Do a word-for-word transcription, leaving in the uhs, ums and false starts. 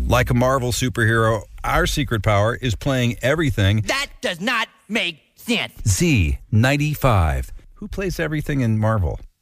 Like a Marvel superhero, our secret power is playing everything. That does not make sense. Z ninety-five. Who plays everything in Marvel?